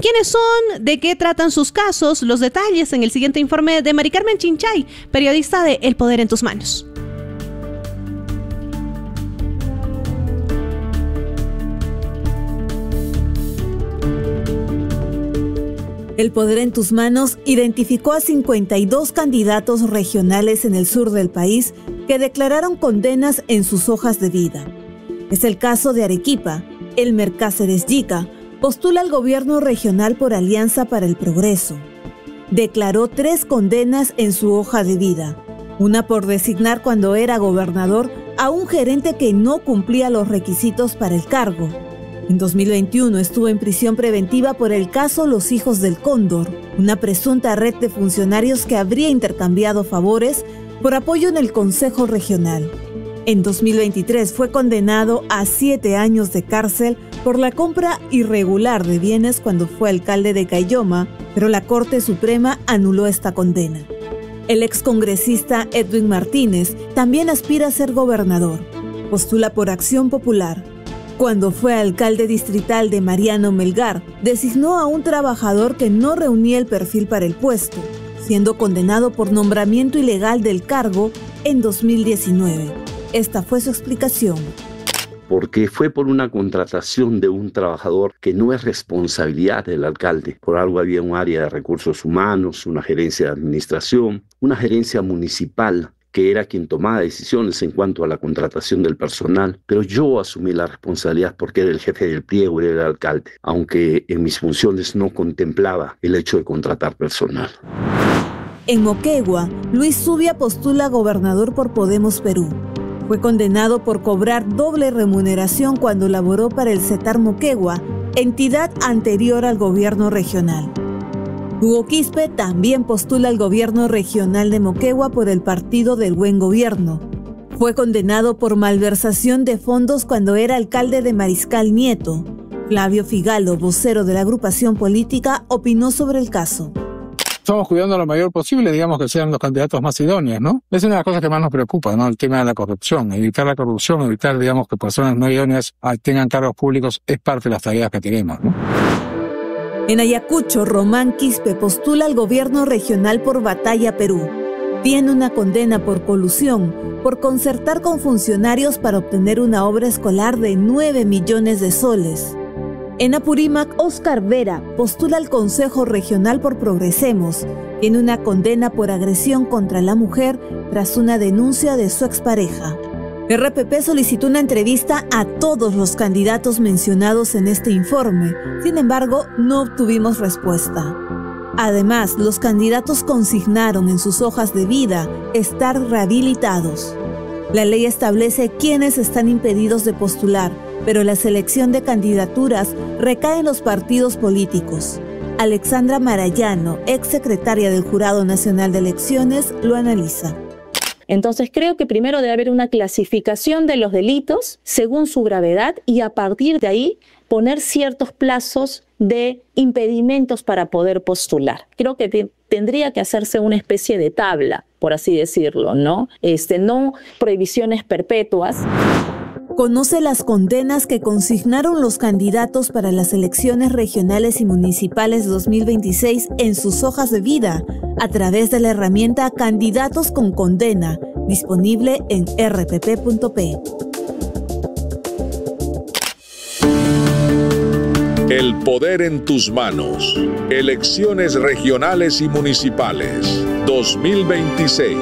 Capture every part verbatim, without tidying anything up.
¿Quiénes son? ¿De qué tratan sus casos? Los detalles en el siguiente informe de Mari Carmen Chinchay, periodista de El Poder en tus Manos. El Poder en tus Manos identificó a cincuenta y dos candidatos regionales en el sur del país que declararon condenas en sus hojas de vida. Es el caso de Arequipa. Elmer Cáceres Yica postula al gobierno regional por Alianza para el Progreso. Declaró tres condenas en su hoja de vida. Una por designar cuando era gobernador a un gerente que no cumplía los requisitos para el cargo. En dos mil veintiuno estuvo en prisión preventiva por el caso Los Hijos del Cóndor, una presunta red de funcionarios que habría intercambiado favores por apoyo en el Consejo Regional. En dos mil veintitrés fue condenado a siete años de cárcel por la compra irregular de bienes cuando fue alcalde de Caylloma, pero la Corte Suprema anuló esta condena. El excongresista Edwin Martínez también aspira a ser gobernador. Postula por Acción Popular. Cuando fue alcalde distrital de Mariano Melgar, designó a un trabajador que no reunía el perfil para el puesto, siendo condenado por nombramiento ilegal del cargo en dos mil diecinueve. Esta fue su explicación. Porque fue por una contratación de un trabajador que no es responsabilidad del alcalde. Por algo había un área de recursos humanos, una gerencia de administración, una gerencia municipal, que era quien tomaba decisiones en cuanto a la contratación del personal, pero yo asumí la responsabilidad porque era el jefe del pliego y era el alcalde, aunque en mis funciones no contemplaba el hecho de contratar personal. En Moquegua, Luis Zubia postula gobernador por Podemos Perú. Fue condenado por cobrar doble remuneración cuando laboró para el CETAR Moquegua, entidad anterior al gobierno regional. Hugo Quispe también postula al gobierno regional de Moquegua por el Partido del Buen Gobierno. Fue condenado por malversación de fondos cuando era alcalde de Mariscal Nieto. Flavio Figalo, vocero de la agrupación política, opinó sobre el caso. Estamos cuidando lo mayor posible, digamos que sean los candidatos más idóneos, ¿no? Es una de las cosas que más nos preocupa, ¿no? El tema de la corrupción. Evitar la corrupción, evitar, digamos, que personas no idóneas tengan cargos públicos es parte de las tareas que tenemos, ¿no? En Ayacucho, Román Quispe postula al gobierno regional por Batalla Perú. Tiene una condena por colusión, por concertar con funcionarios para obtener una obra escolar de nueve millones de soles. En Apurímac, Óscar Vera postula al Consejo Regional por Progresemos. Tiene una condena por agresión contra la mujer tras una denuncia de su expareja. R P P solicitó una entrevista a todos los candidatos mencionados en este informe. Sin embargo, no obtuvimos respuesta. Además, los candidatos consignaron en sus hojas de vida estar rehabilitados. La ley establece quiénes están impedidos de postular, pero la selección de candidaturas recae en los partidos políticos. Alexandra Marayano, exsecretaria del Jurado Nacional de Elecciones, lo analiza. Entonces creo que primero debe haber una clasificación de los delitos según su gravedad y a partir de ahí poner ciertos plazos de impedimentos para poder postular. Creo que te, tendría que hacerse una especie de tabla, por así decirlo, ¿no? Este, no prohibiciones perpetuas. Conoce las condenas que consignaron los candidatos para las elecciones regionales y municipales dos mil veintiséis en sus hojas de vida a través de la herramienta Candidatos con Condena, disponible en r p p punto p. El poder en tus manos. Elecciones regionales y municipales dos mil veintiséis.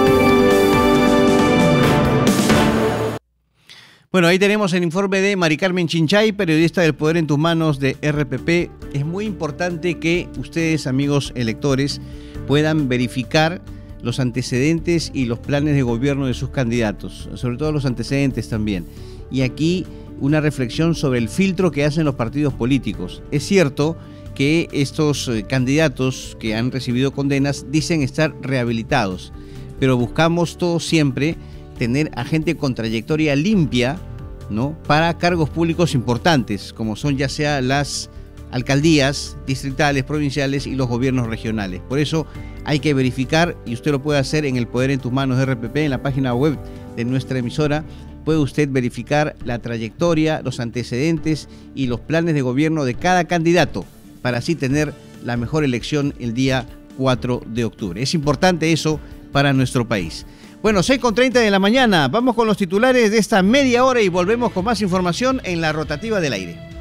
Bueno, ahí tenemos el informe de Mari Carmen Chinchay, periodista del Poder en tus Manos de R P P. Es muy importante que ustedes, amigos electores, puedan verificar los antecedentes y los planes de gobierno de sus candidatos, sobre todo los antecedentes también. Y aquí una reflexión sobre el filtro que hacen los partidos políticos. Es cierto que estos eh, candidatos que han recibido condenas dicen estar rehabilitados, pero buscamos todos siempre tener a gente con trayectoria limpia, ¿no?, para cargos públicos importantes, como son ya sea las alcaldías distritales, provinciales y los gobiernos regionales. Por eso hay que verificar, y usted lo puede hacer en el Poder en tus Manos de R P P, en la página web de nuestra emisora. Puede usted verificar la trayectoria, los antecedentes y los planes de gobierno de cada candidato para así tener la mejor elección el día cuatro de octubre. Es importante eso para nuestro país. Bueno, seis con treinta de la mañana, vamos con los titulares de esta media hora y volvemos con más información en la rotativa del aire.